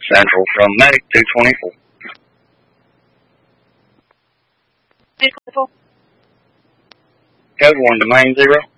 Central from Medic 224. 224. Code 1 to main 0.